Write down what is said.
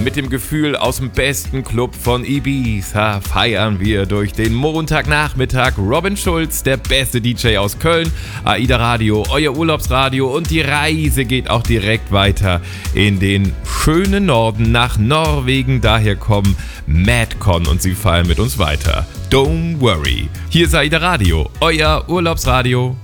mit dem Gefühl aus dem besten Club von Ibiza feiern wir durch den Montagnachmittag. Robin Schulz, der beste DJ aus Köln, AIDA Radio, euer Urlaubsradio, und die Reise geht auch direkt weiter in den schönen Norden nach Norwegen. Daher kommen Madcon und sie feiern mit uns weiter. Don't worry. Hier ist AIDA Radio, euer Urlaubsradio.